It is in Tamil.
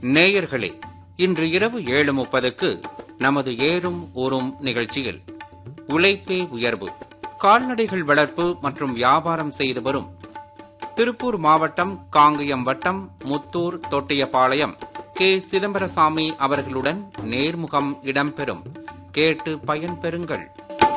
நேயர்களே, இன்று இரவு 7:30க்கு நமது ஏறும் ஊரும் நிகழ்ச்சியில் உழைப்பே உயர்வு, கால்நடைகள் வளர்ப்பு மற்றும் வியாபாரம் செய்து வரும் திருப்பூர் மாவட்டம் காங்கயம் வட்டம் முத்தூர் தொட்டியபாளையம் கே. சிதம்பரசாமி அவர்களுடன் நேர்முகம் இடம்பெறும். கேட்டு பயன்பெறுங்கள்.